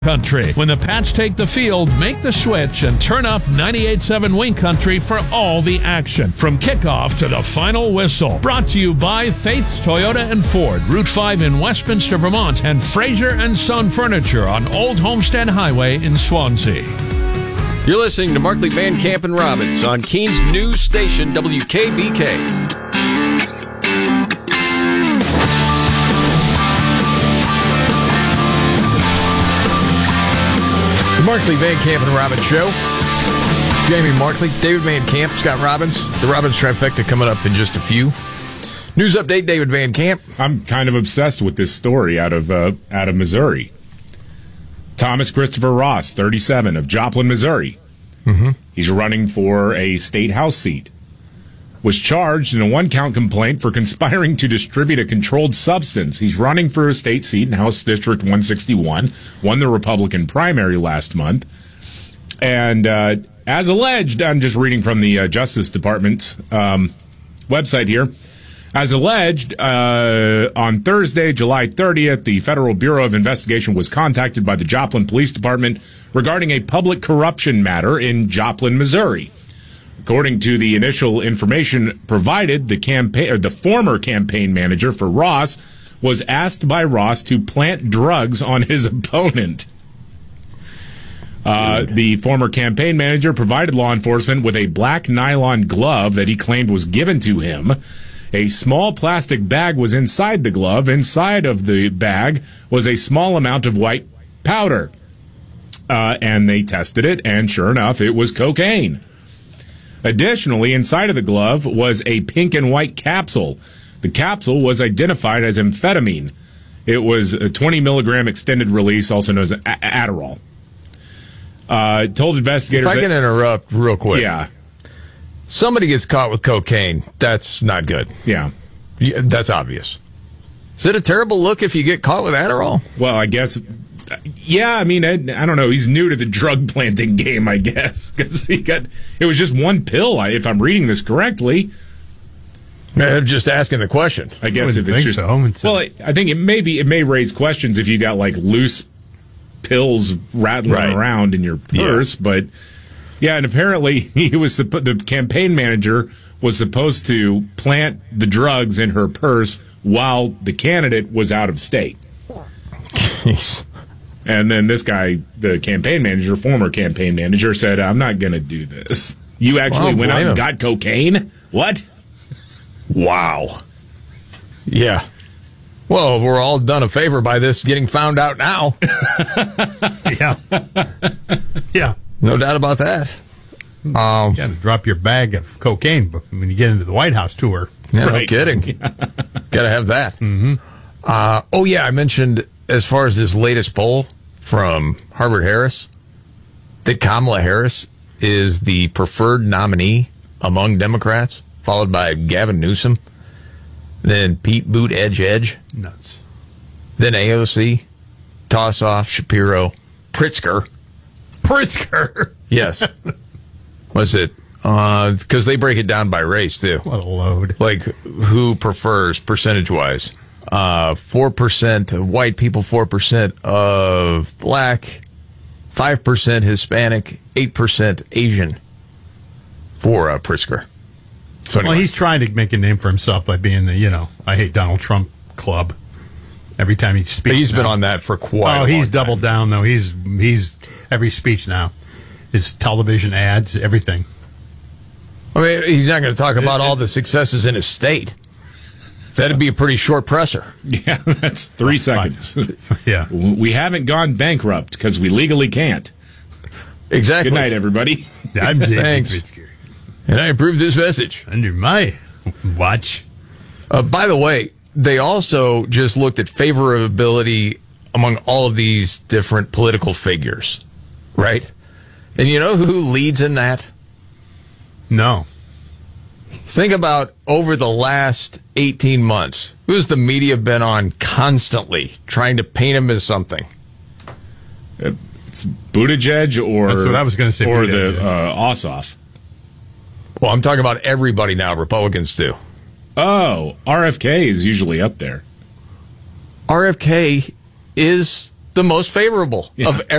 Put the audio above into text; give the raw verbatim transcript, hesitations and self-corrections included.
Country. When the Pats take the field, make the switch and turn up ninety-eight point seven Wing Country for all the action. From kickoff to the final whistle. Brought to you by Faith's Toyota and Ford, Route five in Westminster, Vermont, and Fraser and Son Furniture on Old Homestead Highway in Swansea. You're listening to Markley, Van Camp, and Robbins on Keens News Station, W K B K. The Markley, Van Camp, and Robbins Show. Jamie Markley, David Van Camp, Scott Robbins. The Robbins trifecta coming up in just a few. News update, David Van Camp. I'm kind of obsessed with this story out of uh, out of Missouri. Thomas Christopher Ross, thirty-seven, of Joplin, Missouri. Mm-hmm. He's running for a state house seat. Was charged in a one-count complaint for conspiring to distribute a controlled substance. He's running for a state seat in House District one sixty-one, won the Republican primary last month. And uh, as alleged, I'm just reading from the uh, Justice Department's um, website here. As alleged, uh, on Thursday, July thirtieth, the Federal Bureau of Investigation was contacted by the Joplin Police Department regarding a public corruption matter in Joplin, Missouri. According to the initial information provided, the campaign, or the former campaign manager for Ross was asked by Ross to plant drugs on his opponent. Uh, the former campaign manager provided law enforcement with a black nylon glove that he claimed was given to him. A small plastic bag was inside the glove. Inside of the bag was a small amount of white powder. Uh, and they tested it, and sure enough, it was cocaine. Additionally, inside of the glove was a pink and white capsule. The capsule was identified as amphetamine. It was a twenty milligram extended release, also known as Adderall. Uh, told investigators... If I can that, interrupt real quick. Yeah. Somebody gets caught with cocaine. That's not good. Yeah. yeah. That's obvious. Is it a terrible look if you get caught with Adderall? Well, I guess... Yeah, I mean, I, I don't know. He's new to the drug planting game, I guess, because he got it was just one pill. If I'm reading this correctly, I'm just asking the question. I guess I if it's just so. well, I think it may be it may raise questions if you got like loose pills rattling right. around in your purse. Yeah. But yeah, and apparently he was the campaign manager was supposed to plant the drugs in her purse while the candidate was out of state. Jeez. And then this guy, the campaign manager, former campaign manager, said, I'm not going to do this. You actually well, went out and him. got cocaine? What? Wow. Yeah. Well, we're all done a favor by this getting found out now. yeah. Yeah. No doubt about that. Um, you got to drop your bag of cocaine when you get into the White House tour. Yeah, right. No kidding. Got to have that. Mm-hmm. Uh, oh, yeah, I mentioned... As far as this latest poll from Harvard-Harris, that Kamala Harris is the preferred nominee among Democrats, followed by Gavin Newsom, then Pete Buttigieg, nuts, then A O C, Tossoff, Shapiro, Pritzker. Pritzker? Yes. What's it? Because uh, they break it down by race, too. What a load. Like, who prefers percentage-wise? Uh, four percent of white people, four percent of black, five percent Hispanic, eight percent Asian for uh, Pritzker. So anyway. Well, he's trying to make a name for himself by being the, you know, I hate Donald Trump club. Every time he speaks. But he's now. been on that for quite oh, a long he's time. doubled down, though. He's, he's every speech now. His television ads, everything. I mean, he's not going to talk about it, all the successes in his state. That'd be a pretty short presser. Yeah, that's three seconds. Yeah. We haven't gone bankrupt because we legally can't. Exactly. Good night, everybody. I'm Jamie Thanks. Pritzker. And I approve this message. Under my watch. Uh, by the way, they also just looked at favorability among all of these different political figures, right? And you know who leads in that? No. Think about over the last eighteen months. Who's the media been on constantly trying to paint him as something? It's Buttigieg or That's what I was going to say. Or Buttigieg. the uh, Ossoff. Well, I'm talking about everybody now. Republicans too. Oh, R F K is usually up there. R F K is the most favorable yeah. of every